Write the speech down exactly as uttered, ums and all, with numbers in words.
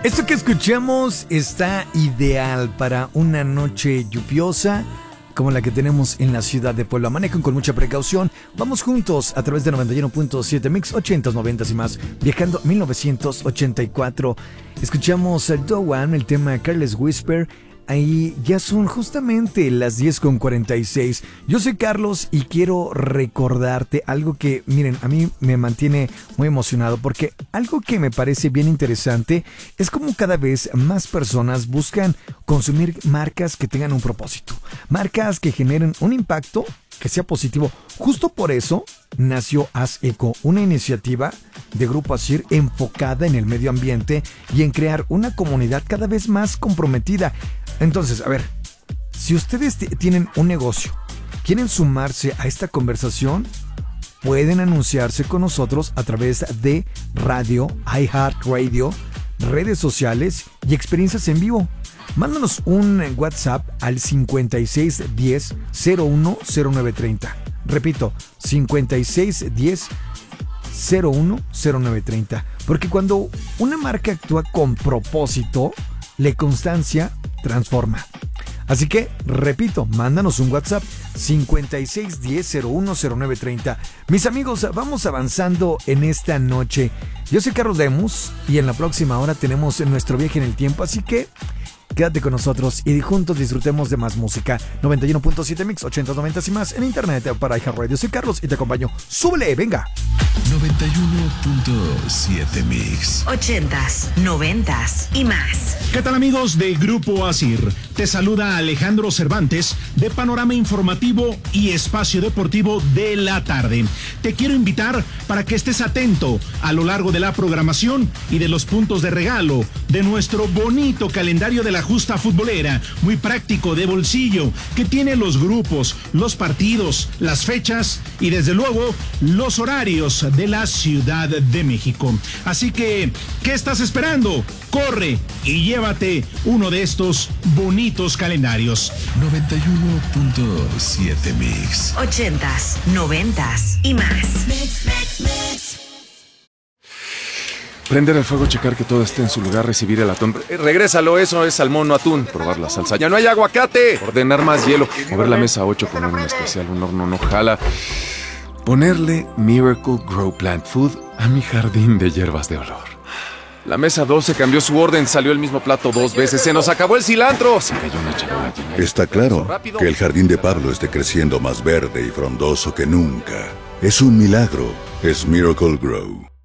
Esto que escuchamos está ideal para una noche lluviosa como la que tenemos en la ciudad de Puebla. Manejen con mucha precaución. Vamos juntos a través de noventa y uno punto siete Mix, ochentas, noventas y más. Viajando a mil novecientos ochenta y cuatro. Escuchamos a Doan, el tema Careless Whisper. Ahí ya son justamente las diez con cuarenta y seis. Yo soy Carlos y quiero recordarte algo que, miren, a mí me mantiene muy emocionado, porque algo que me parece bien interesante es como cada vez más personas buscan consumir marcas que tengan un propósito, marcas que generen un impacto que sea positivo. Justo por eso nació Haz Eco, una iniciativa de Grupo Asir enfocada en el medio ambiente y en crear una comunidad cada vez más comprometida. Entonces, a ver, si ustedes t- tienen un negocio, quieren sumarse a esta conversación, pueden anunciarse con nosotros a través de radio, iHeartRadio, redes sociales y experiencias en vivo. Mándanos un WhatsApp al cincuenta y seis diez, cero uno cero nueve treinta. Repito, cincuenta y seis diez, cero uno cero nueve treinta. Porque cuando una marca actúa con propósito, la constancia transforma. Así que, repito, mándanos un WhatsApp cincuenta y seis diez, cero uno cero nueve treinta. Mis amigos, vamos avanzando en esta noche. Yo soy Carlos Lemus y en la próxima hora tenemos nuestro viaje en el tiempo, así que quédate con nosotros y juntos disfrutemos de más música. noventa y uno punto siete Mix, ochenta, noventa y más en internet para iHeartRadio. Soy Carlos y te acompaño. ¡Súbele! ¡Venga! noventa y uno punto siete Mix. Ochentas, noventas y más. ¿Qué tal, amigos de Grupo Asir? Te saluda Alejandro Cervantes de Panorama Informativo y Espacio Deportivo de la Tarde. Te quiero invitar para que estés atento a lo largo de la programación y de los puntos de regalo de nuestro bonito calendario de la justa futbolera, muy práctico, de bolsillo, que tiene los grupos, los partidos, las fechas y desde luego los horarios de la Ciudad de México. Así que, ¿qué estás esperando? Corre y llévate uno de estos bonitos calendarios. noventa y uno punto siete Mix. Ochentas, noventas y más. Mix, mix, mix. Prender el fuego, checar que todo esté en su lugar, recibir el atún. Eh, regrésalo, eso es salmón, no atún. Probar la salsa. ¡Ya no hay aguacate! Ordenar más hielo. Mover la mesa ocho, poner un especial, un horno no jala. Ponerle Miracle Grow Plant Food a mi jardín de hierbas de olor. La mesa doce cambió su orden, salió el mismo plato dos veces. ¡Se nos acabó el cilantro! Se cayó una charola llena. Está claro que el jardín de Pablo esté creciendo más verde y frondoso que nunca. Es un milagro. Es Miracle Grow.